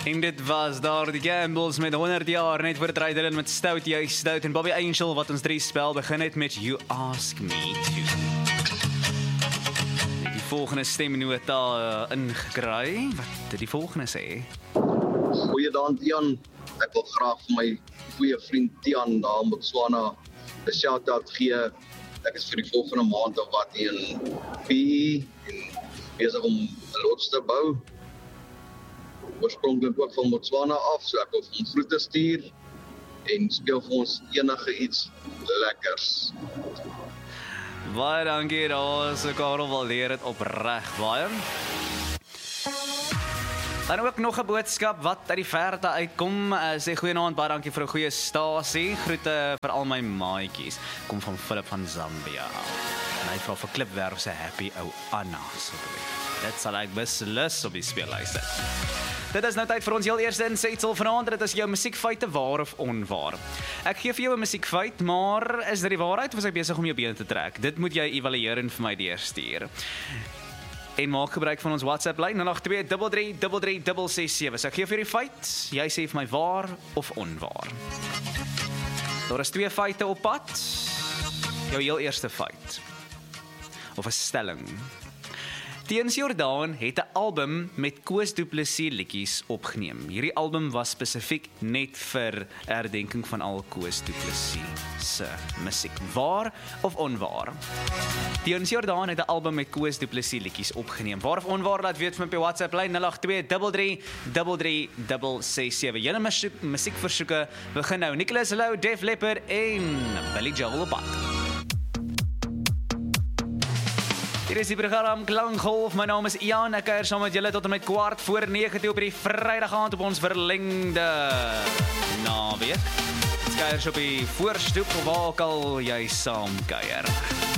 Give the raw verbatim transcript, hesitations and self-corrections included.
En dit was daar die Gambles met honderd jaar, net voor het rijden met Stout, Juist Stout en Bobby Angel, wat ons drie spel begin het met You Ask Me To. Die volgende stemnota uh, ingekry, wat dit die volgende sê? Goeiedag Tian, ek wil graag vir my goeie vriend Tian daar in Botswana 'n shout-out gee. Ek is vir die volgende maand op wat hier in P E en besig om 'n loods te bou. Oorspronklik ook van Botswana af, so ek wil vir hom groete stuur en speel vir ons enige iets lekkers. Baie dankie, daar so Karel waardeer dit opreg baie. Dan ook nog 'n boodskap wat uit die verte uitkom. Uh, sê goeienaand, baie dankie vir 'n goeie stasie. Groete vir al my maatjies. Kom van Philip van Zambia. En hy vra vir Klipwerf se happy ou Anna asseblief. Dit sal ek beslis op die speellys sit. Dit is nou tyd vir ons heel eerste insetsel vanaand. Dit is jou musiekfeite, waar of onwaar. Ek gee vir jou 'n musiekfeit, maar is dit die waarheid of is ek besig om jou bene te trek? Dit moet jy evalueer en vir my deurstuur. En maak gebruik van ons WhatsApp-lyn nul agt twee drie drie drie drie ses ses sewe. So ek gee vir die feit, jy sê vir my waar of onwaar. Daar is twee feite op pad. Jou heel eerste feit. Of 'n stelling. Teens Jordaan het 'n album met Koos Du Plessis liedjies opgeneem. Hierdie album was spesifiek net vir herdenking van al Koos Du Plessis se musiek. Waar of onwaar? Teens Jordaan het 'n album met Koos Du Plessis liedjies opgeneem. Waar of onwaar, laat weet vir my op WhatsApp lyn nul agt twee drie drie drie drie ses ses sewe. Julle musiek, musiekversoeke begin nou. Nicholas Lou, Def Leppard en Billy Joel op pad. Hier is die program Klankgolf, my naam is Ian, ek kuier saam met julle tot en met kwart voor nege toe op die Vrydag aand op ons verlengde naweek. Ons kuier op die voorstoep, waar ook al jy saam kuier.